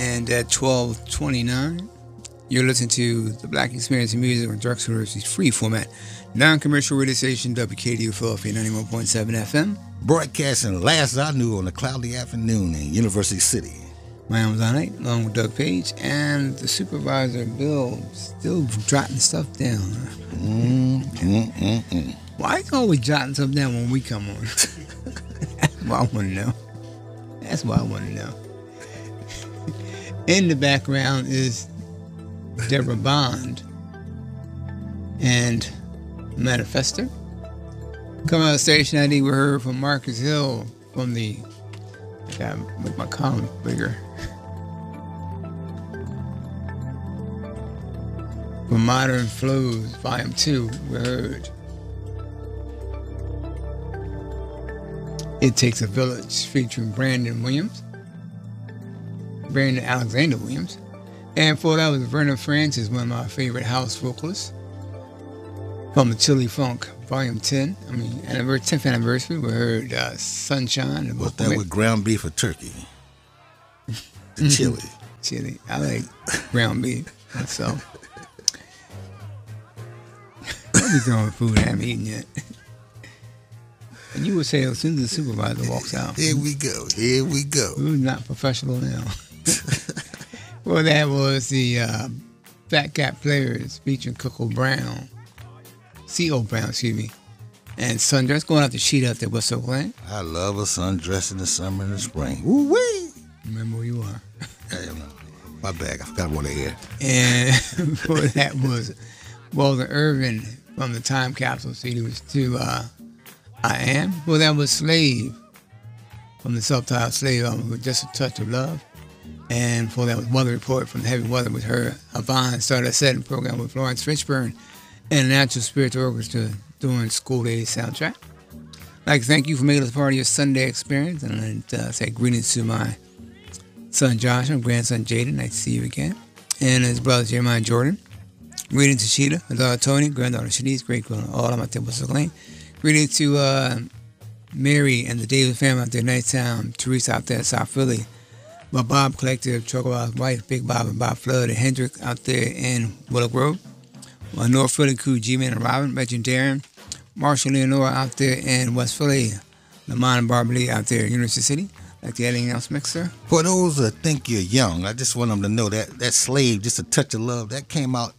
And at 12:29, you're listening to the Black Experience in Music on Drexel University's free format, non-commercial radio station WKDU Philadelphia 91.7 FM. Broadcasting last I knew on a cloudy afternoon in University City. My name is Knight, along with Doug Page, and the supervisor, Bill, still jotting stuff down. Why is he always jotting stuff down when we come on? That's what I want to know. That's what I want to know. In the background is Deborah Bond and Manifester. Coming out of station ID, we heard from Marcus Hill from the... I gotta make my column bigger. From Modern Flows, Volume 2, we heard It Takes a Village, featuring Brandon Alexander Williams. And before that was Vernon Francis, one of my favorite house vocalists, from the Chili Funk, Volume 10. 10th anniversary, we heard Sunshine. What's that with ground beef or turkey? The chili. Chili. I like ground beef myself. What are you throwing food I haven't eaten yet? And you would say as soon as the supervisor walks out. Here we go. We're not professional now. Well, that was the Fat Cat Players featuring C.O. Brown, and Sundress, going out to Sheeta out there. What's so glad? I love a sundress in the summer and the spring. Woo-wee! Remember where you are. My bag, I forgot what I had. And before that was Walter Irvin from the Time Capsule CD, was to I Am. Well, that was Slave from the self-titled Slave album with Just a Touch of Love. And before that was Weather Report from the Heavy Weather with her. Yvonne started a setting program with Florence Fishburne and Natural Spiritual Orchestra doing School Day soundtrack. I'd like to thank you for making us part of your Sunday experience. And I'd say greetings to my son Josh and grandson Jaden. Nice to see you again. And his brother Jeremiah Jordan. Greetings to Sheeta, her daughter Tony, granddaughter Shanice, great-grandmother all of my Temple Lane. Greetings to Mary and the Davis family out there in Nighttown, Teresa out there in South Philly, my Bob Collective, Chocolate wife, Big Bob and Bob Flood, and Hendrick out there in Willow Grove. My North Philly crew, G-Man and Robin, Reggie and Darren, Marshall Leonora out there in West Philly, Lamont and Barbara Lee out there in University City. Like to add anything else, Mixer? For those that think you're young, I just want them to know that Slave, Just a Touch of Love, that came out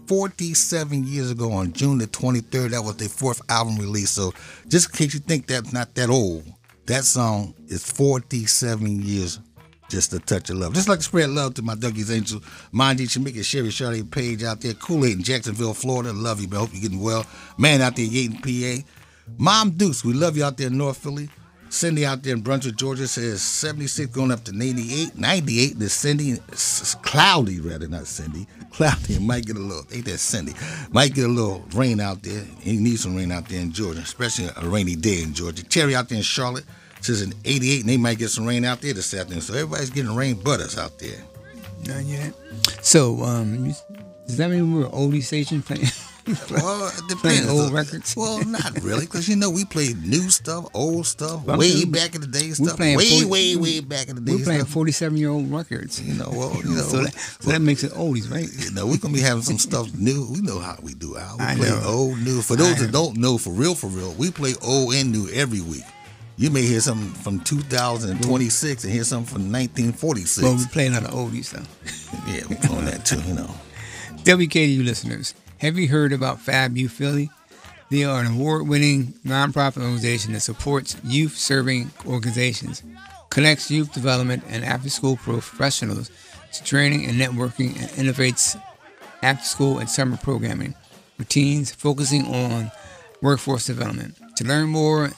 47 years ago on June the 23rd. That was their fourth album release. So just in case you think that's not that old, that song is 47 years. Just a Touch of Love. Just like to spread love to my Dougie's Angel, Mandy, Shamika, Sherry, Charlie, Page out there, Kool-Aid in Jacksonville, Florida. Love you, man. Hope you're getting well. Man out there in Yaton, PA. Mom Dukes, we love you out there in North Philly. Cindy out there in Brunswick, Georgia says 76 going up to 98. 98, the Cindy, it's cloudy rather, not Cindy. Cloudy, it might get a little, ain't that Cindy? Might get a little rain out there. You need some rain out there in Georgia, especially a rainy day in Georgia. Terry out there in Charlotte says in 88, and they might get some rain out there this afternoon. So everybody's getting rain but us out there. Not yet. So, does that mean we're an oldie station playing? Well, it depends. Playing old records? Well, not really, because we played new stuff, old stuff, way back in the day stuff, way back in the day. We're playing 47-year-old records. So that makes it oldies, right? We're gonna be having some stuff new. We know how we do. We play old, new. For those that don't know, for real, we play old and new every week. You may hear something from 2026 and hear something from 1946. Well, we play a lot of oldies, though. Yeah, we're doing that too, WKDU listeners, have you heard about Fab Youth Philly? They are an award-winning nonprofit organization that supports youth-serving organizations, connects youth development and after-school professionals to training and networking, and innovates after-school and summer programming for teens focusing on workforce development. To learn more,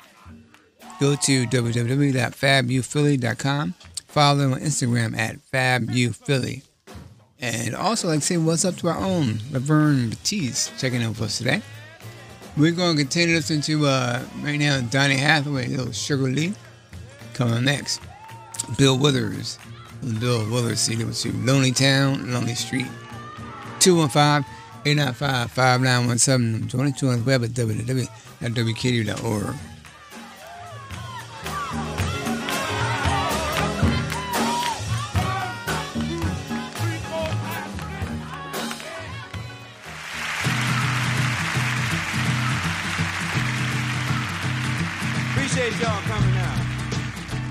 go to www.fabyouthphilly.com. Follow them on Instagram at fabyouthphilly. And also, like to say what's up to our own Laverne Batiste checking in with us today. We're going to continue listening to, right now, Donny Hathaway, little Sugar Lee. Coming next, Bill Withers. Bill Withers CD was to Lonely Town, Lonely Street. 215-895-5917. Join us on the web at www.wkdu.org. Appreciate y'all coming out.